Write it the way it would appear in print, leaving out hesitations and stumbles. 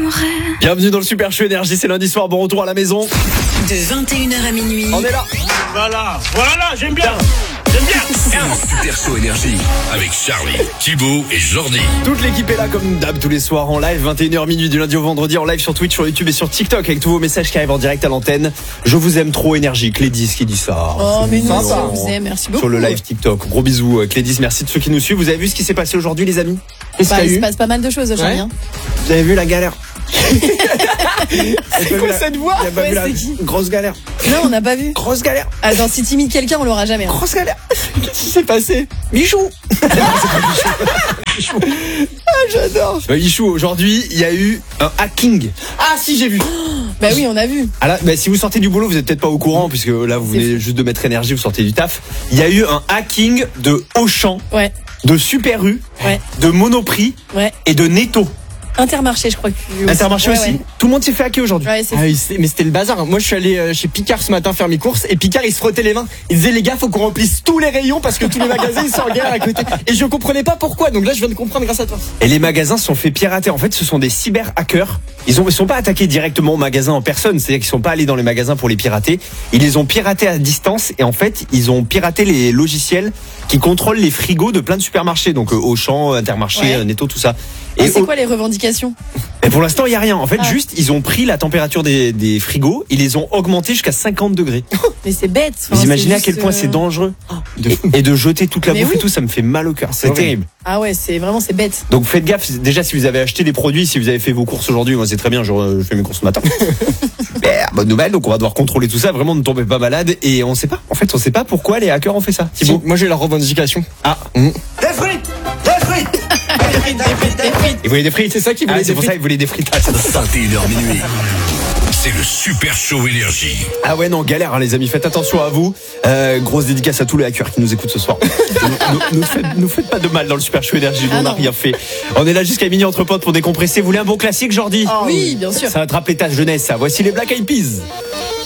Bienvenue dans le Super Show Énergie, c'est lundi soir, bon retour à la maison. De 21h à minuit. On est là. Voilà, j'aime bien. Super Show Énergie avec Charlie, Thibaut et Jordi. Toute l'équipe est là comme d'hab tous les soirs en live, 21h minuit du lundi au vendredi, en live sur Twitch, sur YouTube et sur TikTok avec tous vos messages qui arrivent en direct à l'antenne. Je vous aime trop Énergie, Clédis qui dit ça. Oh mais non, Sympa. je vous aime, merci beaucoup. Sur le live TikTok, gros bisous Clédis, merci de ceux qui nous suivent. Vous avez vu ce qui s'est passé aujourd'hui les amis? Il se passe pas mal de choses aujourd'hui. Hein. Vous avez vu la galère? C'est quoi cette voix? Vous avez pas vu la grosse galère? Non, on n'a pas vu. Grosse galère. Attends, si t'imites quelqu'un, on l'aura jamais. Hein. Grosse galère. Qu'est-ce qui s'est passé? Michou. J'adore. Michou, aujourd'hui, il y a eu un hacking. Ah si, j'ai vu. Bah oui, on a vu. Ah là, si vous sortez du boulot, vous êtes peut-être pas au courant puisque là vous venez juste de mettre Énergie, vous sortez du taf. Il y a eu un hacking de Auchan, Ouais, de Super U, ouais, de Monoprix ouais. et de Netto. Intermarché, je crois que. Intermarché Ouais, aussi. ouais. Tout le monde s'est fait hacker aujourd'hui. Ouais, c'est Ah oui, mais c'était le bazar. Moi, je suis allé chez Picard ce matin faire mes courses et Picard, il se frottait les mains. Il disait, les gars, faut qu'on remplisse tous les rayons parce que tous les magasins, ils sont en guerre à côté. Et je comprenais pas pourquoi. Donc là, je viens de comprendre grâce à toi. Et les magasins se sont fait pirater. En fait, ce sont des cyber-hackers. Ils sont pas attaqués directement au magasin en personne. C'est-à-dire qu'ils sont pas allés dans les magasins pour les pirater. Ils les ont piratés à distance. Et en fait, ils ont piraté les logiciels qui contrôlent les frigos de plein de supermarchés. Donc, Auchan, Intermarché, Ouais. Netto, tout ça. Et c'est quoi les revendications? Et pour l'instant, il y a rien. En fait, juste, ils ont pris la température des frigos. Ils les ont augmentés jusqu'à 50 degrés. Mais c'est bête. Vous imaginez à quel point c'est dangereux? Et de jeter toute la Mais bouffe oui. et tout, ça me fait mal au cœur. C'est terrible. Ah ouais, c'est bête. Donc faites gaffe, déjà si vous avez acheté des produits, si vous avez fait vos courses aujourd'hui, moi c'est très bien, je fais mes courses ce matin. Super, bonne nouvelle, donc on va devoir contrôler tout ça, vraiment ne tombez pas malade et on sait pas, en fait on sait pas pourquoi les hackers ont fait ça. Si, moi, j'ai la revendication. Ah, Des frites. ils voulaient des frites, C'est ça qu'ils voulaient, c'est des pour ça qu'ils voulaient des frites. Ah, 21h minuit. C'est le Super Show Énergie. Ah ouais non, galère hein, les amis, faites attention à vous. Grosse dédicace à tous les hackers qui nous écoutent ce soir. nous faites pas de mal dans le Super Show Énergie, on n'a non. rien fait. On est là jusqu'à minuit entre potes pour décompresser. Vous voulez un bon classique Jordi? Oui, bien sûr. Ça va te rappeler ta jeunesse ça. Voici les Black Eyed Peas.